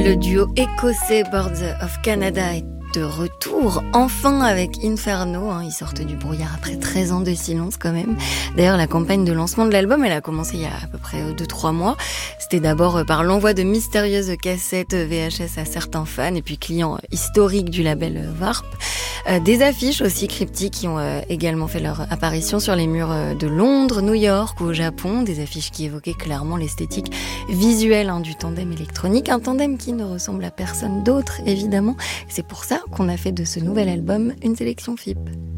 Le duo écossais Birds of Canada est de retour, enfin avec Inferno. Ils sortent du brouillard après 13 ans de silence quand même. D'ailleurs, la campagne de lancement de l'album, elle a commencé il y a à peu près 2-3 mois. C'était d'abord par l'envoi de mystérieuses cassettes VHS à certains fans et puis clients historiques du label Warp. Des affiches aussi cryptiques qui ont également fait leur apparition sur les murs de Londres, New York ou au Japon. Des affiches qui évoquaient clairement l'esthétique visuelle du tandem électronique. Un tandem qui ne ressemble à personne d'autre, évidemment. C'est pour ça qu'on a fait de ce nouvel album une sélection FIP.